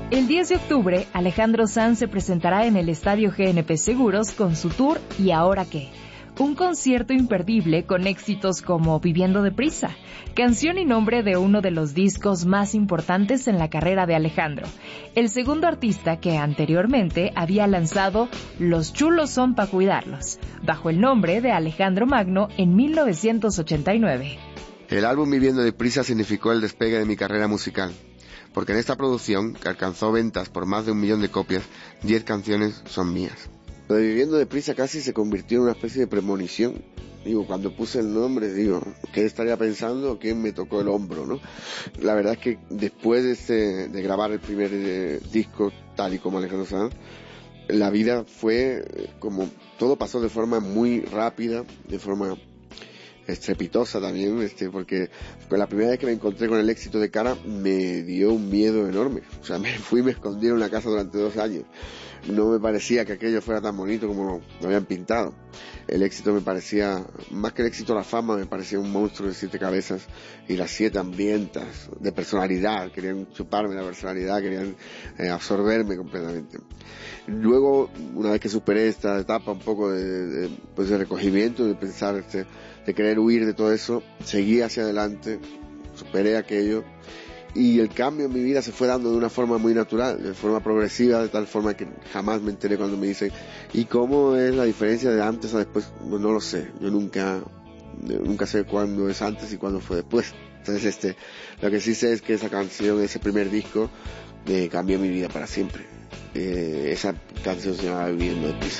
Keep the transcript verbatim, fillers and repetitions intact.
El diez de octubre, Alejandro Sanz se presentará en el Estadio G N P Seguros con su tour ¿Y ahora qué? Un concierto imperdible con éxitos como Viviendo deprisa, canción y nombre de uno de los discos más importantes en la carrera de Alejandro, el segundo artista que anteriormente había lanzado Los chulos son pa' cuidarlos, bajo el nombre de Alejandro Magno en mil novecientos ochenta y nueve. El álbum Viviendo deprisa significó el despegue de mi carrera musical, porque en esta producción, que alcanzó ventas por más de un millón de copias, diez canciones son mías. Lo de Viviendo deprisa casi se convirtió en una especie de premonición. Digo, cuando puse el nombre, digo, ¿qué estaría pensando? ¿Quién me tocó el hombro, no? La verdad es que después de, este, de grabar el primer eh, disco, tal y como Alejandro Sanz, la vida fue eh, como, todo pasó de forma muy rápida, de forma estrepitosa también, este, porque la primera vez que me encontré con el éxito de cara me dio un miedo enorme. O sea, me fui y me escondí en una casa durante dos años. No me parecía que aquello fuera tan bonito como lo, lo habían pintado. El éxito me parecía, más que el éxito, la fama, me parecía un monstruo de siete cabezas y las siete hambrientas de personalidad. Querían chuparme la personalidad, querían eh, absorberme completamente. Luego, una vez que superé esta etapa un poco de, de, pues de recogimiento, de pensar, este, de querer huir de todo eso, seguí hacia adelante, superé aquello. Y el cambio en mi vida se fue dando de una forma muy natural, de forma progresiva, de tal forma que jamás me enteré cuando me dicen ¿y cómo es la diferencia de antes a después? Pues no lo sé, yo nunca nunca sé cuándo es antes y cuándo fue después. Entonces este lo que sí sé es que esa canción, ese primer disco, eh, cambió mi vida para siempre. Eh, esa canción se llama Viviendo deprisa.